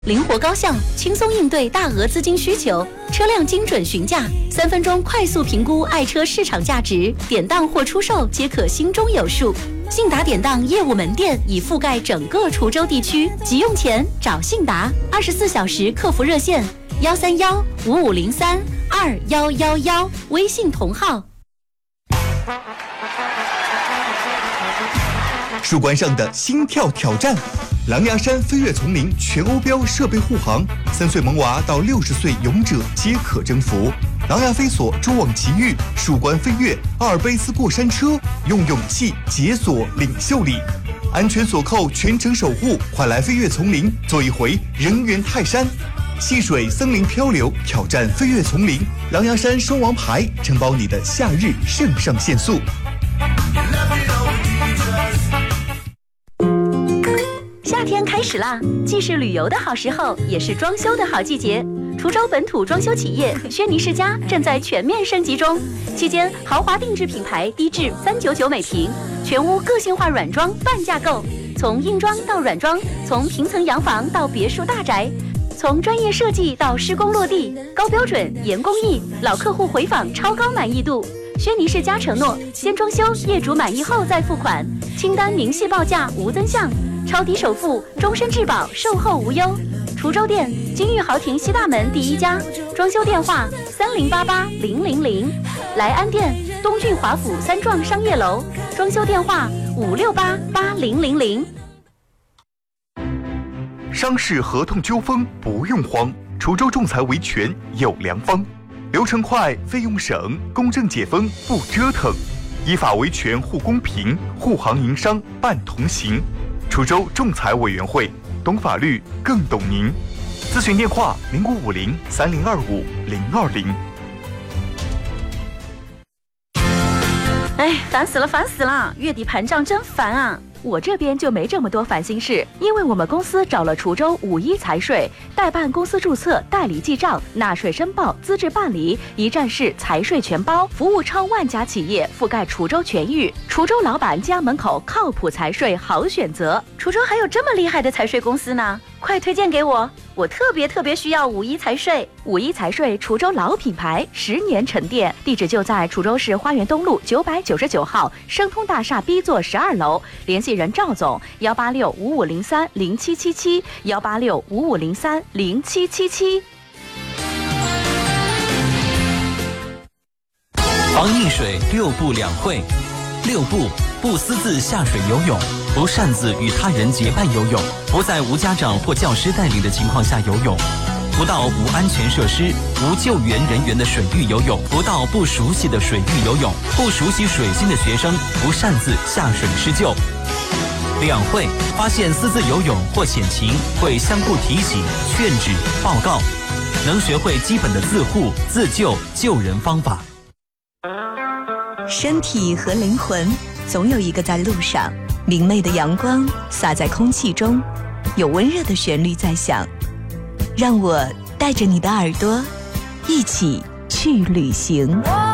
灵活高效，轻松应对大额资金需求，车辆精准询价，3分钟快速评估爱车市场价值，典当或出售皆可心中有数。信达典当业务门店已覆盖整个滁州地区，急用钱找信达，24小时客服热线131-5503-2111，微信同号。 树冠上的心跳挑战，狼牙山飞跃丛林全欧标设备护航，3岁萌娃到60岁勇者皆可征服。狼牙飞索蛛网奇遇，树冠飞跃，阿尔卑斯过山车，用勇气解锁领袖力，安全锁扣全程守护，快来飞跃丛林做一回人猿泰山。戏水森林漂流，挑战飞跃丛林，狼牙山双王牌承包你的夏日肾上腺素。 夏天开始啦，既是旅游的好时候，也是装修的好季节。滁州本土装修企业轩尼诗家正在全面升级中，期间豪华定制品牌低至399每平，全屋个性化软装半价购，从硬装到软装，从平层洋房到别墅大宅，从专业设计到施工落地，高标准严工艺，老客户回访超高满意度。轩尼诗家承诺先装修，业主满意后再付款，清单明细报价无增项，超低首付，终身质保，售后无忧。滁州店金玉豪庭西大门第1家，装修电话30880000，莱安店东郡华府3幢商业楼，装修电话5688000。 商事合同纠纷不用慌，滁州仲裁维权有良方，流程快，费用省，公正解封不折腾，依法维权护公平，护行营商办同行。滁州仲裁委员会，懂法律更懂您。咨询电话05503025-020。 哎，烦死了！月底盘账真烦啊！ 我这边就没这么多烦心事，因为我们公司找了滁州51财税，代办公司注册、代理记账、纳税申报、资质办理，一站式财税全包，服务超万家企业，覆盖滁州全域。滁州老板家门口靠谱财税好选择。 滁州还有这么厉害的财税公司呢？快推荐给我！我特别需要51财税。 51财税滁州老品牌，10年沉淀，地址就在滁州市花园东路999号生通大厦 B 座12楼，联系人赵总18655030777，18655030777。 防溺水6步2会：6步，不私自下水游泳，不擅自与他人结伴游泳，不在无家长或教师带领的情况下游泳，不到无安全设施、无救援人员的水域游泳，不到不熟悉的水域游泳，不熟悉水性的学生不擅自下水施救。2会，发现私自游泳或险情，会相互提醒、劝止、报告，能学会基本的自护、自救、救人方法。 身体和灵魂总有一个在路上，明媚的阳光洒在空气中，有温热的旋律在响，让我带着你的耳朵一起去旅行。